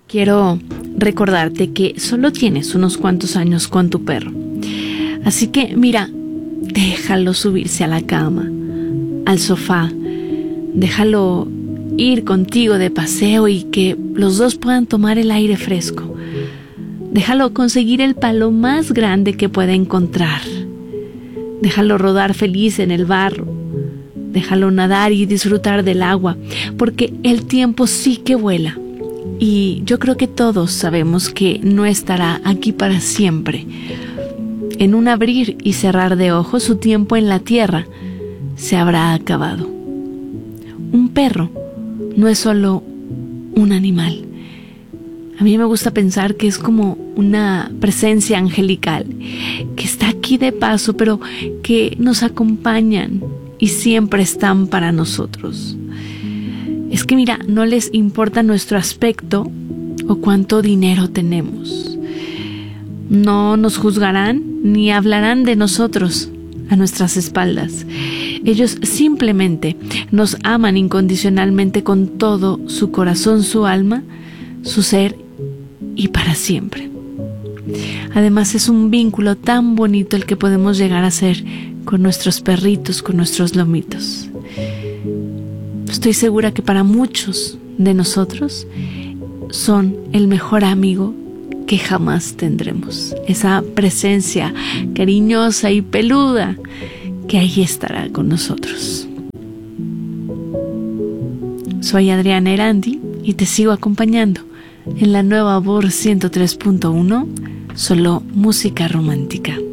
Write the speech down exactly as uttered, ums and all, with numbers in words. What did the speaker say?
quiero recordarte que solo tienes unos cuantos años con tu perro. Así que, mira, déjalo subirse a la cama, al sofá, déjalo ir contigo de paseo y que los dos puedan tomar el aire fresco. Déjalo conseguir el palo más grande que pueda encontrar. Déjalo rodar feliz en el barro. Déjalo nadar y disfrutar del agua, porque el tiempo sí que vuela. Y yo creo que todos sabemos que no estará aquí para siempre. En un abrir y cerrar de ojos, su tiempo en la tierra se habrá acabado. Un perro no es solo un animal. A mí me gusta pensar que es como una presencia angelical, que está aquí de paso, pero que nos acompañan y siempre están para nosotros. Es que mira, no les importa nuestro aspecto o cuánto dinero tenemos. No nos juzgarán ni hablarán de nosotros a nuestras espaldas. Ellos simplemente nos aman incondicionalmente con todo su corazón, su alma, su ser y para siempre. Además es un vínculo tan bonito el que podemos llegar a ser con nuestros perritos, con nuestros lomitos. Estoy segura que para muchos de nosotros son el mejor amigo que jamás tendremos. Esa presencia cariñosa y peluda que ahí estará con nosotros. Soy Adriana Erandi y te sigo acompañando en la nueva Voz ciento tres punto uno, solo música romántica.